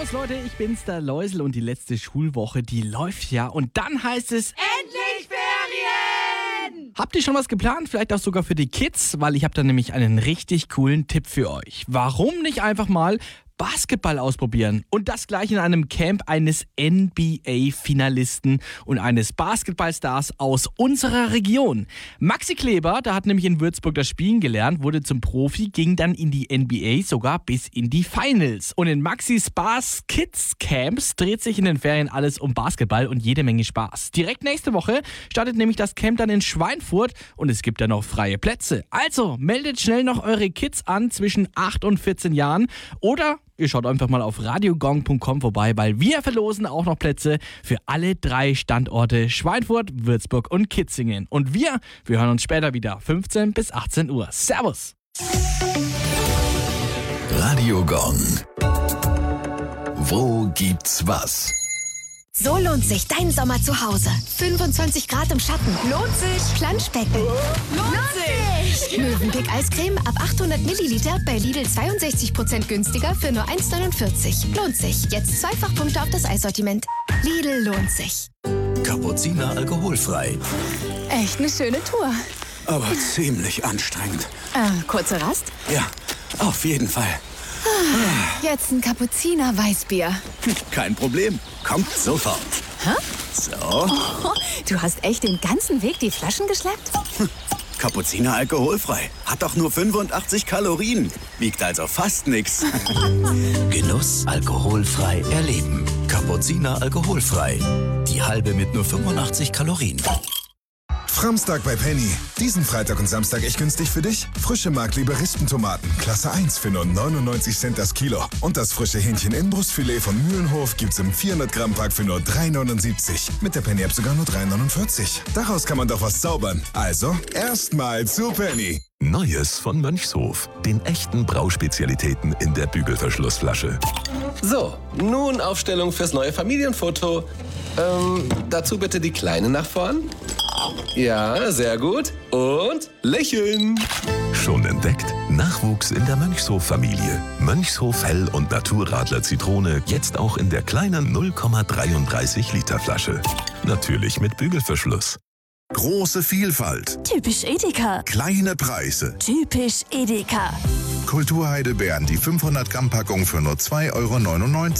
Servus Leute, ich bin's, der Läusel, und die letzte Schulwoche, die läuft ja. Und dann heißt es... Endlich Ferien! Habt ihr schon was geplant? Vielleicht auch sogar für die Kids? Weil ich habe da nämlich einen richtig coolen Tipp für euch. Warum nicht einfach mal Basketball ausprobieren? Und das gleich in einem Camp eines NBA-Finalisten und eines Basketballstars aus unserer Region. Maxi Kleber, der hat nämlich in Würzburg das Spielen gelernt, wurde zum Profi, ging dann in die NBA, sogar bis in die Finals. Und in Maxis Bars Kids Camps dreht sich in den Ferien alles um Basketball und jede Menge Spaß. Direkt nächste Woche startet nämlich das Camp dann in Schweinfurt und es gibt ja noch freie Plätze. Also meldet schnell noch eure Kids an zwischen 8 und 14 Jahren oder ihr schaut einfach mal auf radiogong.com vorbei, weil wir verlosen auch noch Plätze für alle 3 Standorte Schweinfurt, Würzburg und Kitzingen. Und wir hören uns später wieder, 15 bis 18 Uhr. Servus! Radio Gong. Wo gibt's was? So lohnt sich dein Sommer zu Hause. 25 Grad im Schatten. Lohnt sich. Planschbecken. Lohnt sich! Mövenpick Eiscreme ab 800 Milliliter bei Lidl 62% günstiger für nur 1,49. Lohnt sich. Jetzt Zweifachpunkte auf das Eissortiment. Lidl lohnt sich. Kapuziner alkoholfrei. Echt eine schöne Tour. Aber ziemlich anstrengend. Kurze Rast? Ja, auf jeden Fall. Jetzt ein Kapuziner Weißbier. Kein Problem. Kommt sofort. Hä? So, Oh, du hast echt den ganzen Weg die Flaschen geschleppt? Kapuziner alkoholfrei. Hat doch nur 85 Kalorien. Wiegt also fast nix. Genuss alkoholfrei erleben. Kapuziner alkoholfrei. Die halbe mit nur 85 Kalorien. Framstag bei Penny. Diesen Freitag und Samstag echt günstig für dich. Frische Markliebe Rispentomaten, Klasse 1 für nur 99 Cent das Kilo. Und das frische Hähnchen Inbrustfilet von Mühlenhof gibt's im 400 Gramm Pack für nur 3,79. Mit der Penny App sogar nur 3,49. Daraus kann man doch was zaubern. Also, erstmal zu Penny. Neues von Mönchshof. Den echten Brauspezialitäten in der Bügelverschlussflasche. So, nun Aufstellung fürs neue Familienfoto. Dazu bitte die Kleine nach vorn. Ja, sehr gut. Und lächeln. Schon entdeckt? Nachwuchs in der Mönchshof-Familie. Mönchshof Hell- und Naturradler Zitrone jetzt auch in der kleinen 0,33 Liter Flasche. Natürlich mit Bügelverschluss. Große Vielfalt, Typisch Edeka. kleine Preise. Typisch Edeka. Kulturheidelbeeren, die 500 Gramm Packung für nur 2,99 €.